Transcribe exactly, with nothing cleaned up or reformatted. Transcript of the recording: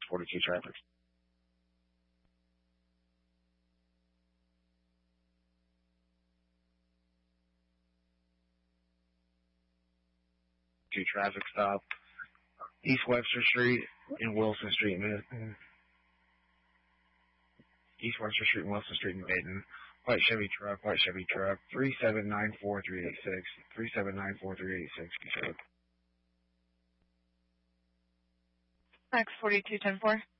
forty-two traffic. Two traffic stop. East Webster Street and Wilson Street in Benton. East Webster Street and Wilson Street in Benton. White Chevy truck, white Chevy truck. three seven nine four three eight six. three seven nine four three eight six. Max forty-two ten four.